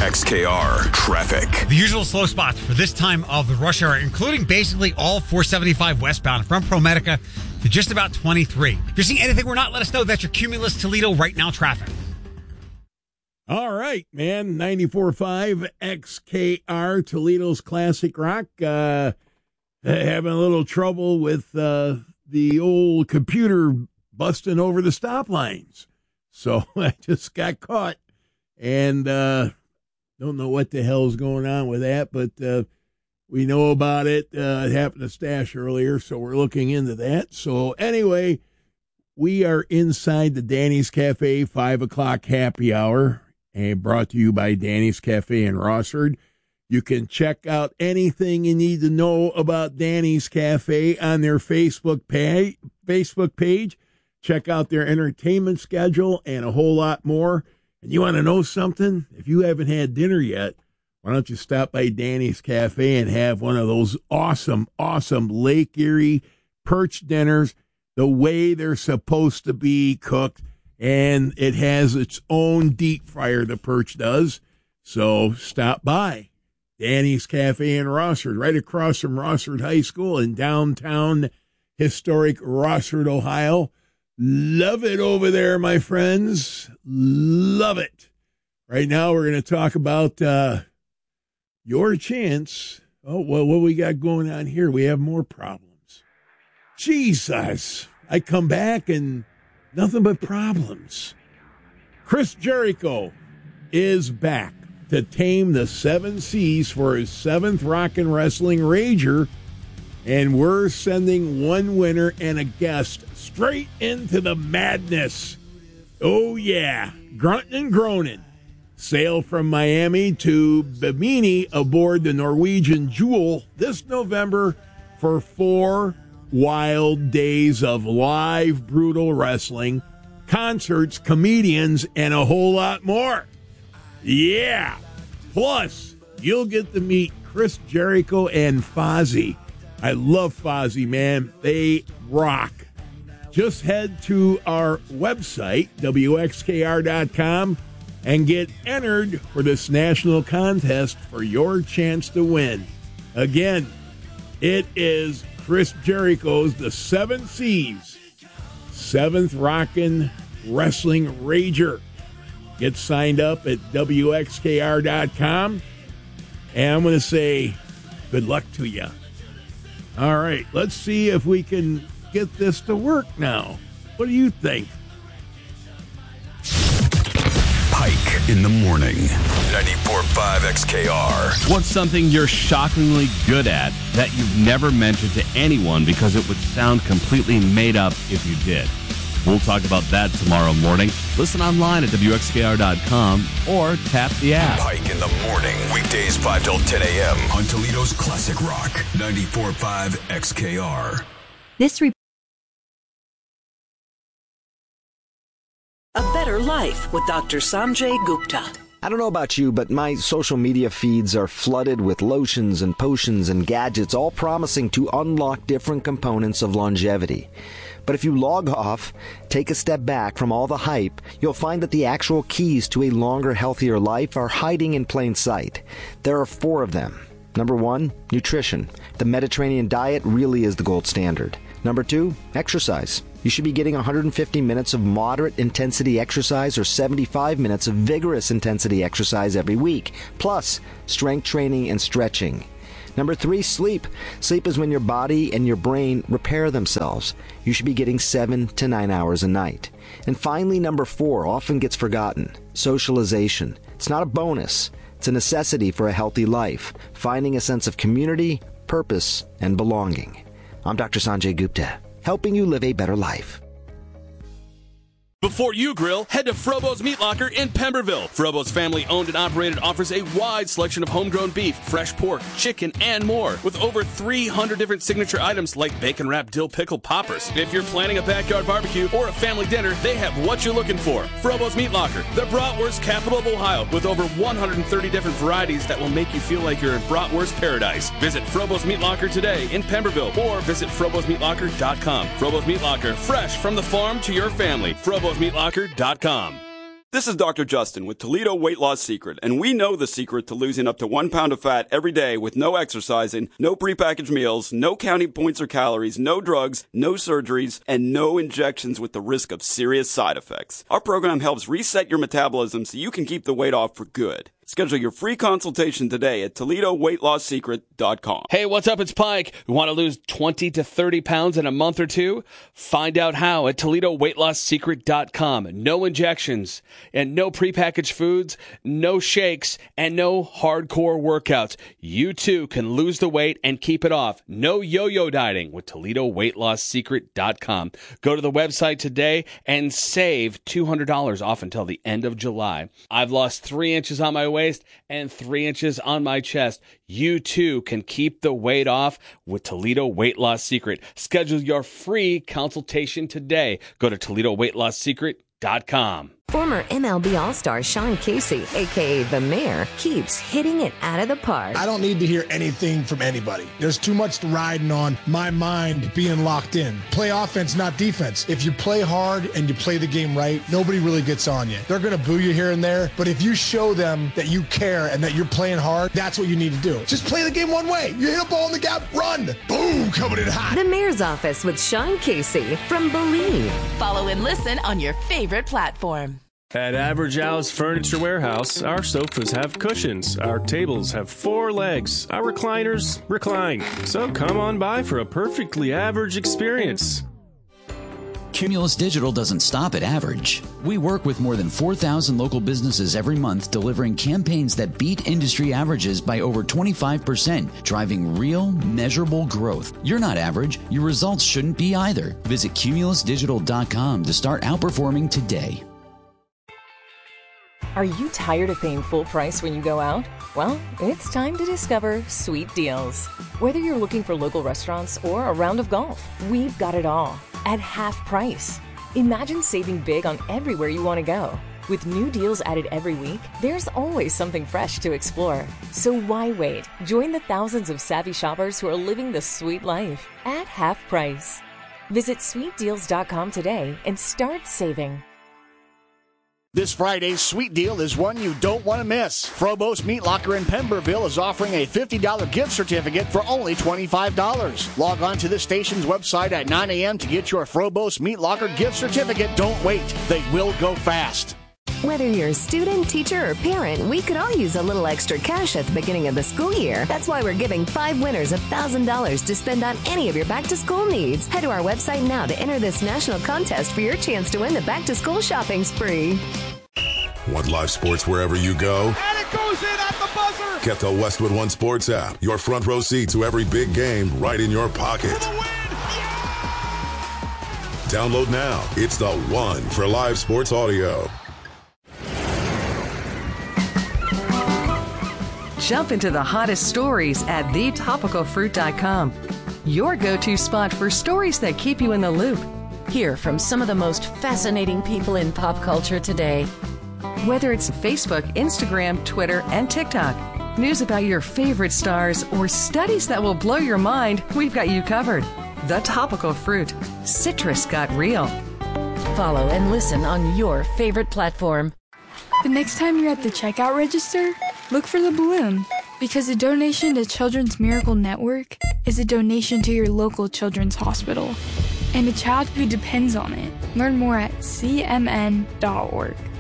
XKR traffic. The usual slow spots for this time of the rush hour, including basically all 475 westbound from ProMedica to just about 23. If you're seeing anything we're not, let us know. That's your Cumulus Toledo right now traffic. All right, man. 94.5 XKR, Toledo's Classic Rock. Having a little trouble with the old computer busting over the stop lines. So I just got caught and don't know what the hell's going on with that, but we know about it. It happened to Stash earlier, so we're looking into that. So anyway, we are inside the Danny's Cafe 5 o'clock happy hour, and brought to you by Danny's Cafe in Rossford. You can check out anything you need to know about Danny's Cafe on their Facebook page. Check out their entertainment schedule and a whole lot more. And you want to know something? If you haven't had dinner yet, why don't you stop by Danny's Cafe and have one of those awesome Lake Erie perch dinners the way they're supposed to be cooked. And it has its own deep fryer, the perch does. So stop by Danny's Cafe in Rossford, right across from Rossford High School in downtown historic Rossford, Ohio. Love it over there, my friends. Love it. Right now we're going to talk about your chance. Oh, well, what we got going on here? We have more problems. Jesus. I come back and nothing but problems. Chris Jericho is back to tame the 7 Seas for his 7th Rockin' Wrestling Rager, and we're sending one winner and a guest straight into the madness. Oh, yeah. Grunting and groaning. Sail from Miami to Bimini aboard the Norwegian Jewel this November for 4 wild days of live, brutal wrestling, concerts, comedians, and a whole lot more. Yeah. Plus, you'll get to meet Chris Jericho and Fozzy. I love Fozzy, man. They rock. Just head to our website, WXKR.com, and get entered for this national contest for your chance to win. Again, it is Chris Jericho's The 7 Seas, 7th Rockin' Wrestling Rager. Get signed up at WXKR.com, and I'm going to say good luck to you. All right, let's see if we can get this to work now. What do you think? Pike in the morning. 94.5 XKR. What's something you're shockingly good at that you've never mentioned to anyone because it would sound completely made up if you did? We'll talk about that tomorrow morning. Listen online at WXKR.com or tap the app. Pike in the morning. Weekdays 5 till 10 a.m. on Toledo's Classic Rock. 94.5 XKR. A better life with Dr. Sanjay Gupta. I don't know about you, but my social media feeds are flooded with lotions and potions and gadgets, all promising to unlock different components of longevity. But if you log off, take a step back from all the hype, you'll find that the actual keys to a longer, healthier life are hiding in plain sight. There are 4 of them. Number 1, nutrition. The Mediterranean diet really is the gold standard. Number 2, exercise. You should be getting 150 minutes of moderate intensity exercise or 75 minutes of vigorous intensity exercise every week, plus strength training and stretching. Number 3, sleep. Sleep is when your body and your brain repair themselves. You should be getting 7 to 9 hours a night. And finally, number 4 often gets forgotten. Socialization. It's not a bonus. It's a necessity for a healthy life, finding a sense of community, purpose, and belonging. I'm Dr. Sanjay Gupta, helping you live a better life. Before you grill, head to Frobo's Meat Locker in Pemberville. Frobo's family-owned and operated offers a wide selection of homegrown beef, fresh pork, chicken, and more, with over 300 different signature items like bacon-wrapped dill pickle poppers. If you're planning a backyard barbecue or a family dinner, they have what you're looking for. Frobo's Meat Locker, the bratwurst capital of Ohio, with over 130 different varieties that will make you feel like you're in bratwurst paradise. Visit Frobo's Meat Locker today in Pemberville or visit FrobosMeatLocker.com. Frobo's Meat Locker, fresh from the farm to your family. FrobosMeatLocker.com. This is Dr. Justin with Toledo Weight Loss Secret, and we know the secret to losing up to 1 pound of fat every day with no exercising, no prepackaged meals, no counting points or calories, no drugs, no surgeries, and no injections with the risk of serious side effects. Our program helps reset your metabolism so you can keep the weight off for good. Schedule your free consultation today at ToledoWeightLossSecret.com. Hey, what's up? It's Pike. We want to lose 20 to 30 pounds in a month or two? Find out how at ToledoWeightLossSecret.com. No injections and no prepackaged foods, no shakes, and no hardcore workouts. You too can lose the weight and keep it off. No yo-yo dieting with ToledoWeightLossSecret.com. Go to the website today and save $200 off until the end of July. I've lost 3 inches on my waist and 3 inches on my chest. You too can keep the weight off with Toledo Weight Loss Secret. Schedule your free consultation today. Go to ToledoWeightLossSecret.com. Former MLB All-Star Sean Casey, a.k.a. The Mayor, keeps hitting it out of the park. I don't need to hear anything from anybody. There's too much riding on my mind being locked in. Play offense, not defense. If you play hard and you play the game right, nobody really gets on you. They're going to boo you here and there, but if you show them that you care and that you're playing hard, that's what you need to do. Just play the game one way. You hit a ball in the gap, run. Boom, coming in hot. The Mayor's Office with Sean Casey from Believe. Follow and listen on your favorite platform. At Average Al's Furniture Warehouse, our sofas have cushions, our tables have 4 legs, our recliners recline. So come on by for a perfectly average experience. Cumulus Digital doesn't stop at average. We work with more than 4,000 local businesses every month, delivering campaigns that beat industry averages by over 25%, driving real, measurable growth. You're not average. Your results shouldn't be either. Visit cumulusdigital.com to start outperforming today. Are you tired of paying full price when you go out? Well, it's time to discover Sweet Deals. Whether you're looking for local restaurants or a round of golf, we've got it all at half price. Imagine saving big on everywhere you want to go. With new deals added every week, there's always something fresh to explore. So why wait? Join the thousands of savvy shoppers who are living the sweet life at half price. Visit sweetdeals.com today and start saving. This Friday's Sweet Deal is one you don't want to miss. Frobos Meat Locker in Pemberville is offering a $50 gift certificate for only $25. Log on to the station's website at 9 a.m. to get your Frobos Meat Locker gift certificate. Don't wait. They will go fast. Whether you're a student, teacher, or parent, we could all use a little extra cash at the beginning of the school year. That's why we're giving 5 winners $1,000 to spend on any of your back-to-school needs. Head to our website now to enter this national contest for your chance to win the back-to-school shopping spree. Want live sports wherever you go? And it goes in at the buzzer! Get the Westwood One Sports app. Your front row seat to every big game right in your pocket. For the win! Yeah! Download now. It's the one for live sports audio. Jump into the hottest stories at thetopicalfruit.com. Your go-to spot for stories that keep you in the loop. Hear from some of the most fascinating people in pop culture today. Whether it's Facebook, Instagram, Twitter, and TikTok, news about your favorite stars, or studies that will blow your mind, we've got you covered. The Topical Fruit. Citrus got real. Follow and listen on your favorite platform. The next time you're at the checkout register, look for the balloon, because a donation to Children's Miracle Network is a donation to your local children's hospital and a child who depends on it. Learn more at cmn.org.